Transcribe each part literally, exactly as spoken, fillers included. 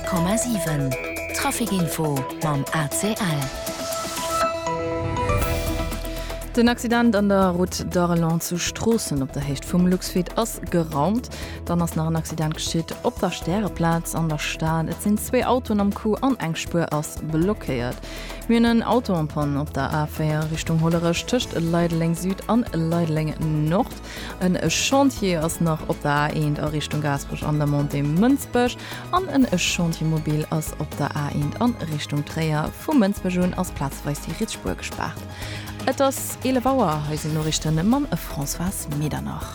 hundert Komma sieben. Trafikinfo beim A C L. Den Accident an der Route d'Arlan zu Strossen op der Hecht vum Luxfeed ass geraumt, dann ass nach een Accident geschiet op der Sterreplatz an der Staat. Et sinn zwei Autoen am Kuh an Engspur ass blockiert. Mynnen Autoampan op der A vier Richtung Hollerech töcht Leideling Süd an Leideling Nord. Ein Chantier ass noch op der A eins a Richtung Gasbruch an der Monte Münzbech an ein Chantiermobil ass op der A eins an Richtung Träer vum Münzbechun ass Platzweis die Ritzspur gespart. Et ass ele Bauer heise Norrichten mam e François Medernach.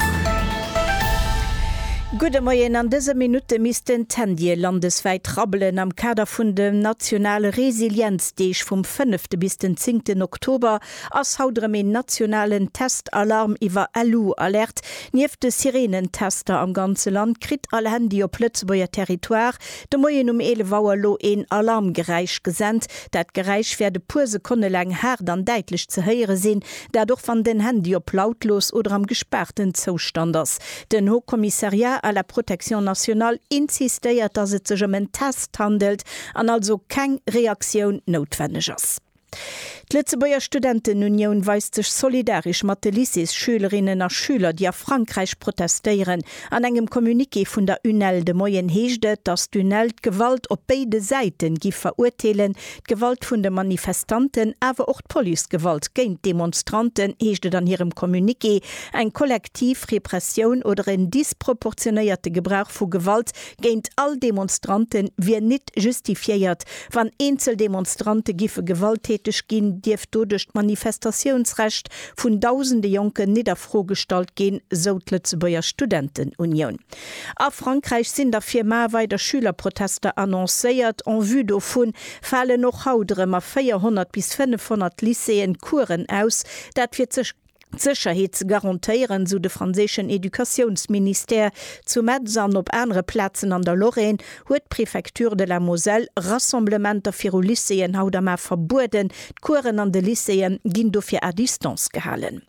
Gude Moien an dese Minute misisten Tendie landesweit trabbelen am Kader vun dem nationale Resilienzdeeg vum fünften bis den zehnten Oktober ass haudrem en nationalen Testalarm iwwer L U alert. Nief de Sirenentester am ganze Land krit alle Handy op Plötzeboer Territoire. De Moien um ele Wauer lo en Alarmgereich gesendt, dat Gereich werde puse konne lang her dann deitlich ze heiere sinn, dadurch van den Handy op lautlos oder am gesperrten Zostanders. Den Hochkommissariat a la Protection nationale insistiert, dass es sich um einen Test handelt, an also keine Reaktion notwendig ist. Die Lützebauer Studentenunion weist sich solidarisch mit den Lycées-Schülerinnen und Schülern, die a Frankreich protestieren. An engem Kommuniqué von der U N E L de Moyen heeschte, dass die U N E L die Gewalt auf beide Seiten gi verurteilen, die Gewalt von den Manifestanten, aber auch die Polizeigewalt gegen Demonstranten heeschte an ihrem Kommuniqué ein Kollektivrepression oder ein disproportionierte Gebrauch von Gewalt gegen all Demonstranten wie nicht justifiiert, wann Einzeldemonstranten gife gewalttätig gehen, dief durch Manifestationsrecht vun tausende Jonken niederfrogestalt gehen, so die Lützebauer Studentenunion. A Frankreich sind der viermal weiter Schülerproteste annoncéiert, en vue davon fallen noch haudere ma vierhundert bis fünfhundert Lyceen Kuren aus, dat wird sich Sicherheit zu garantieren, so de französischen Edukationsminister. Zu Metzern op andere Plätzen an der Lorraine huet Präfektur de la Moselle Rassemblementer für Lyceen haudama verboten. Kuren an de Lyceen ginn dofir a Distanz gehalten.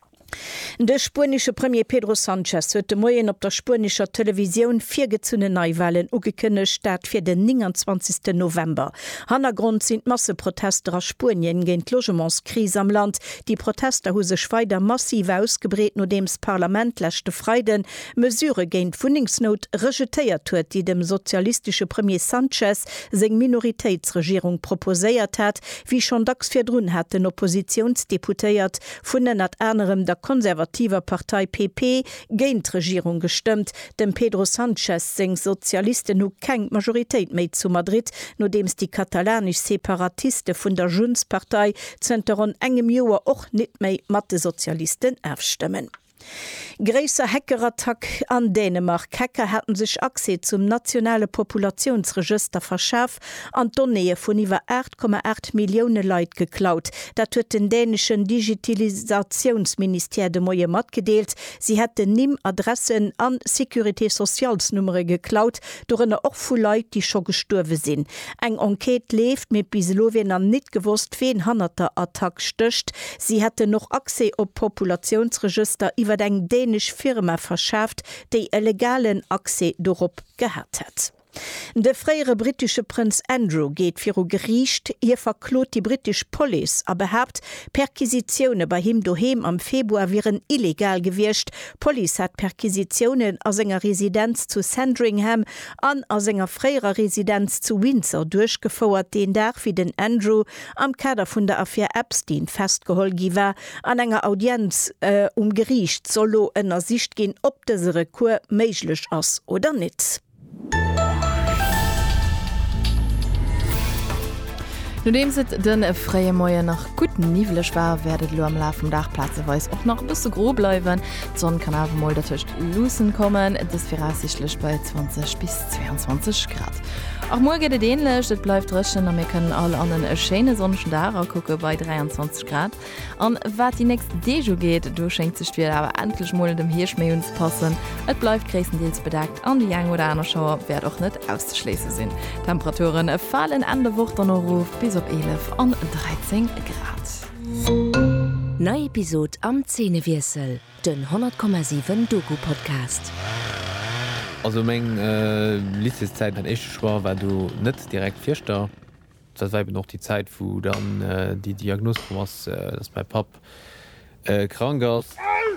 De spanische Premier Pedro Sanchez huet de Moien op der spanischer Television vier gezunne Neuwahlen ugekënnecht dat fir den neunundzwanzigsten November. Hannergrund sind Masseprotester a Spanien géint Logementskrise am Land. Die Protester hu sech weiter massiv ausgebreet, no dems Parlament lächte Freiden Mesure géint Fundungsnot rejetéiert huet, die dem sozialistische Premier Sanchez seg Minoritätsregierung proposéiert hat, wie schon dacks firdrun hat den Oppositionsdeputéiert vunnen at Änerem der konservativer Partei P P géint Regierung gestimmt. Dem Pedro Sanchez seng Sozialisten nu keng Majoritéit méi zu Madrid, no dems die katalanisch Separatiste vun der Juntspartei zentron engem Joer och net méi mat de Sozialisten aufstimmen. Gräser Hackerattack an Dänemark. Hacker hatten sich Access zum nationale Populationsregister verschafft an Données von über acht Komma acht Millionen Leute geklaut. Das wird den dänischen Digitalisationsminister de Moje mat gedeelt. Sie hätten nimm Adressen an Security-Sozialsnummer geklaut, durch eine auch von Leute, die schon gestorben sind. Ein Enquete lebt mit Bislowien an nicht gewusst, wen hanter Attack stöcht. Sie hätte noch Access auf Populationsregister über eng dänisch Firma verschafft, déi e legalen Access dorop gehabt hat. De freiere britische Prinz Andrew geht fir Gericht, ihr verklot die britische Police, aber habt Perquisitionne bei him doheim am Februar wären illegal gewircht. Police hat Perquisitionen aus enger Residenz zu Sandringham an aus enger freier Residenz zu Windsor durchgefauert, den Tag wie den Andrew am Kader vun der Affäre Epstein festgeholgi war. An enger Audienz äh, um Gericht solo ennner Sicht gehen, ob dese Rekur meiglech ass oder net. Nachdem se den e freie Moier nach guten Nivelech war, werdet lo am La vom Dachplatze weis auch noch bis so grob bleiwen. Sonn kann awer mal dercht Lussen kommen, das verrasichtlech bei zwanzig bis zweiundzwanzig Grad. Auch morgen geht es ähnlich, es bleibt rischen und wir können alle an einen schönen sonnigen Tag gucken bei dreiundzwanzig Grad. Und was die nächste Dejo geht, du schenkt sich wieder aber endlich mal dem Hirschmäh uns passen. Es bleibt größtenteils bedeckt und die ein oder andere Schauer wird auch nicht auszuschließen sind. Temperaturen fallen an der Woche noch auf bis auf elf und dreizehn Grad. Neue Episode am Zähnewirsel, den hundert Komma sieben Doku-Podcast. also mein äh, Liszeit hat echt schwer, weil du nicht direkt vierster. Das war eben noch die Zeit, wo dann äh, die Diagnose was äh, das bei Pap äh, krank ist.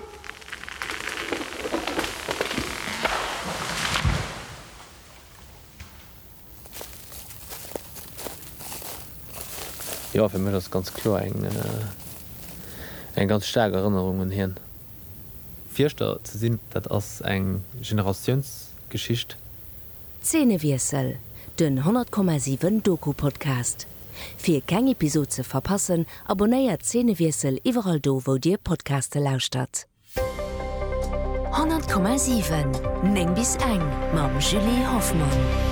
Ja, für mich das ganz klar ein, äh, ein ganz starke Erinnerungen hin. Vierter zu sehen, das ist eine Generationsgeschichte. Zähnewirsel, den hundert Komma sieben Doku-Podcast. Für keine Episode zu verpassen, abonniert Zähnewirsel überall do, wo dir Podcaste lauscht. hundert Komma sieben, neng bis eng, mam Julie Hoffmann.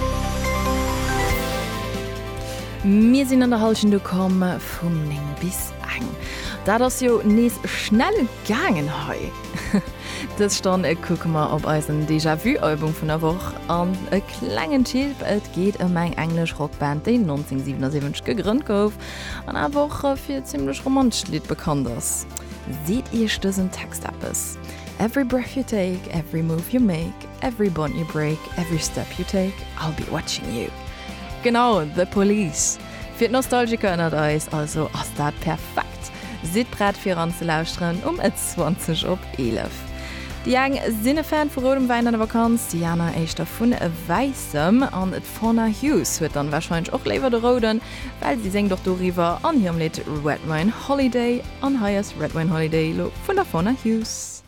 Wir sind an der Halschen gekommen vom Ning bis eng. Da das jo nees schnell gangen hei. Das stand e guck mal op als ein Déjà-vu-Album von der Woche an e klengen Tipp, et geht um eng englisch Rockband, die neunzehnhundertsiebenundsiebzig gegründet gouf, an a Woche für ziemlich romantisch Lied bekannt ist. Seht ihr diesen Text ab es? Every breath you take, every move you make, every bond you break, every step you take, I'll be watching you. Genau, The Police. Für Nostalgiker erinnert euch, also ist das perfekt. Seht bereit für uns zu lauschen um zwanzig auf elf. Die Jungen sind ein Fan von rotem Wein an der Vakanz, die Jana ist davon weißem und Fauna Hughes wird dann wahrscheinlich auch lieber der Roden, weil sie singt doch darüber an ihrem Lied Red Wine Holiday, an heißt Red Wine Holiday von der Fauna Hughes.